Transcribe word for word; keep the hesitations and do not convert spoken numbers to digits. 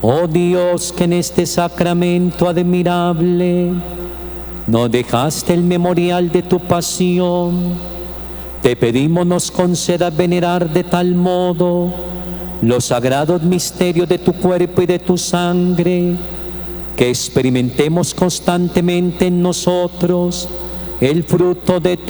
Oh Dios, que en este sacramento admirable nos dejaste el memorial de tu pasión, te pedimos nos concedas venerar de tal modo los sagrados misterios de tu cuerpo y de tu sangre, que experimentemos constantemente en nosotros el fruto de tu